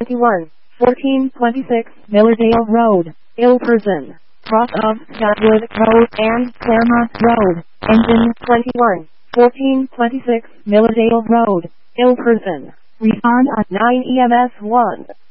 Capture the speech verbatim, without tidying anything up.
twenty-one, fourteen twenty-six, Millardale Road, Ilperson, cross of Scotwood Road and Claremont Road, engine twenty-one, fourteen twenty-six, Millardale Road, Ilperson. Respond at nine E M S one.